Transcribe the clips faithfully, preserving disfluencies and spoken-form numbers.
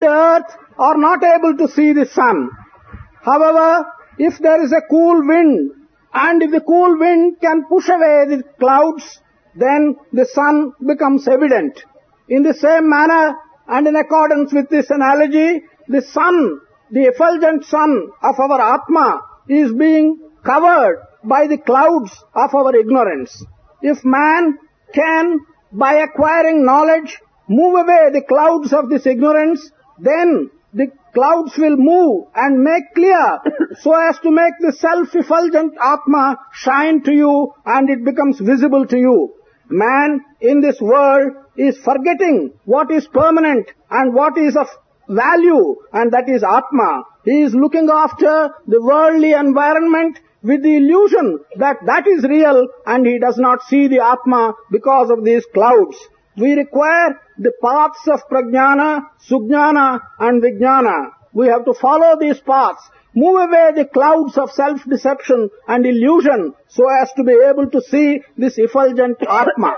earth are not able to see the sun. However, if there is a cool wind, and if the cool wind can push away the clouds, then the sun becomes evident. In the same manner, and in accordance with this analogy, the sun, the effulgent sun of our Atma, is being covered by the clouds of our ignorance. If man can, by acquiring knowledge, move away the clouds of this ignorance, then the clouds will move and make clear so as to make the self-effulgent Atma shine to you and it becomes visible to you. Man in this world is forgetting what is permanent and what is of value, and that is Atma. He is looking after the worldly environment with the illusion that that is real, and he does not see the Atma because of these clouds. We require the paths of Prajnana, Sujnana and Vijnana. We have to follow these paths, move away the clouds of self-deception and illusion so as to be able to see this effulgent Atma.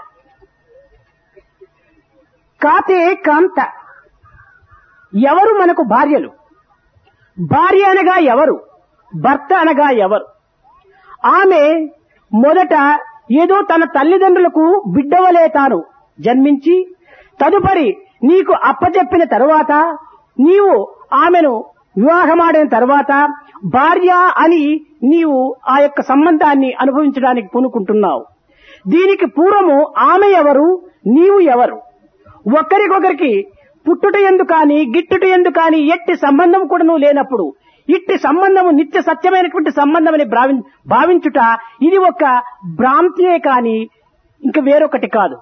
కాతే కాంత ఎవరు మనకు భార్యలు? భార్య అనగా ఎవరు? భర్త అనగా ఎవరు? ఆమె మొదట ఏదో తన తల్లిదండ్రులకు బిడ్డవలే తాను జన్మించి తదుపరి నీకు అప్పచెప్పిన తరువాత నీవు ఆమెను వివాహమాడిన తరువాత భార్య అని నీవు ఆ యొక్క సంబంధాన్ని అనుభవించడానికి పూనుకుంటున్నావు. దీనికి పూర్వము ఆమె ఎవరు, నీవు ఎవరు? ఒకరికొకరికి పుట్టుట ఎందు కాని గిట్టుట ఎందు కాని ఎట్టి సంబంధం కూడాను లేనప్పుడు ఇట్టి సంబంధము నిత్య సత్యమైనటువంటి సంబంధమని భావించుట ఇది ఒక భ్రాంతియే కాని ఇంక వేరొకటి కాదు.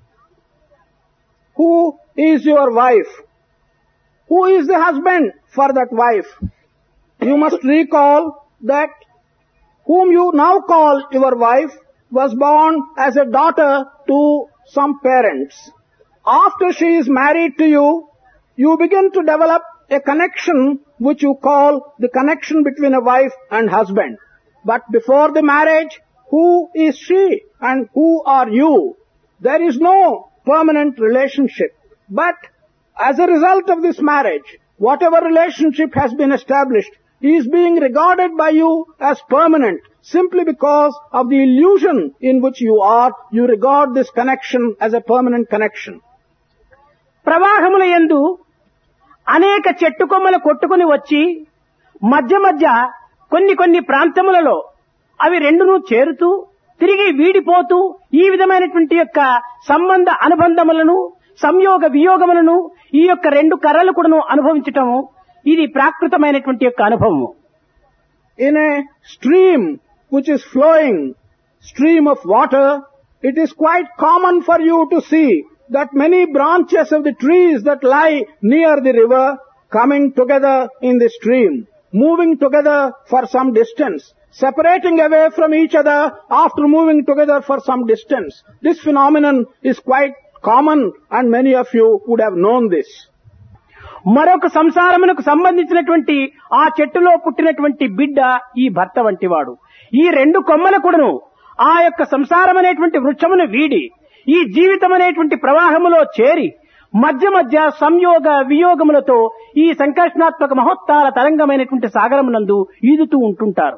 Who is your wife? Who is the husband for that wife? You must recall that whom you now call your wife was born as a daughter to some parents. After she is married to you, you begin to develop a connection which you call the connection between a wife and husband. But before the marriage, who is she and who are you? There is no permanent relationship. But as a result of this marriage, whatever relationship has been established is being regarded by you as permanent simply because of the illusion in which you are. You regard this connection as a permanent connection. ప్రవాహముల యందు అనేక చెట్టు కొమ్మలు కొట్టుకుని వచ్చి మధ్య మధ్య కొన్ని కొన్ని ప్రాంతములలో అవి రెండును చేరుతూ తిరిగి వీడిపోతూ ఈ విధమైనటువంటి యొక్క సంబంధ అనుబంధములను సంయోగ వియోగములను ఈ యొక్క రెండు కర్రలు కూడాను అనుభవించటము ఇది ప్రాకృతమైనటువంటి యొక్క అనుభవము. In a stream which is flowing, stream of water, it is quite common for you to see that many branches of the trees that lie near the river coming together in the stream, moving together for some distance, separating away from each other after moving together for some distance. This phenomenon is quite common and many of you would have known this. మరొక సంసారమునకు సంబంధించినటువంటి ఆ చెట్టులో పుట్టినటువంటి బిడ్డ ఈ భర్త వంటివాడు. ఈ రెండు కొమ్మల కూడాను ఆ యొక్క సంసారం అనేటువంటి వృక్షమును వీడి ఈ జీవితం అనేటువంటి ప్రవాహములో చేరి మధ్య మధ్య సంయోగ వియోగములతో ఈ సంకర్షణాత్మక మహోత్తాల తరంగమైనటువంటి సాగరమునందు ఈదుతూ ఉంటుంటారు.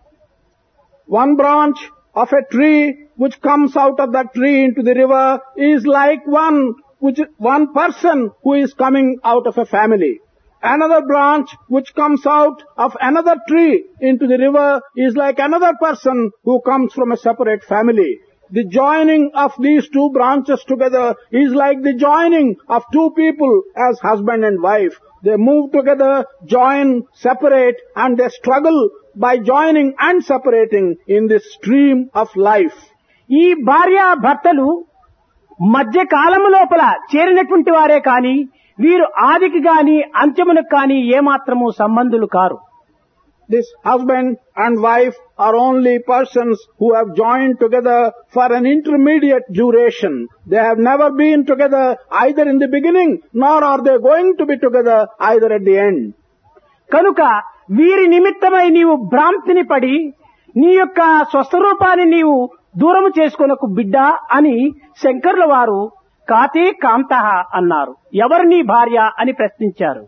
One branch of a tree which comes out of that tree into the river is like one which one person who is coming out of a family. Another branch which comes out of another tree into the river is like another person who comes from a separate family. The joining of these two branches together is like the joining of two people as husband and wife. They move together, join, separate, and they struggle by joining and separating in this stream of life. ఈ భార్య భర్తలు మధ్య కాలము లోపల చేరినటువంటి వారే కాని వీరు ఆదికి గాని అంత్యమునకు కాని ఏమాత్రము సంబంధులు car. This husband and wife are only persons who have joined together for an intermediate duration. They have never been together either in the beginning nor are they going to be together either at the end. కనుక వీరి నిమిత్తమై నీవు భ్రాంతిని పడి నీ యొక్క స్వస్వరూపాన్ని నీవు దూరము చేసుకొనకు బిడ్డ అని శంకరుల వారు కాతే కాంతః అన్నారు. ఎవరు నీ భార్య అని ప్రశ్నించారు.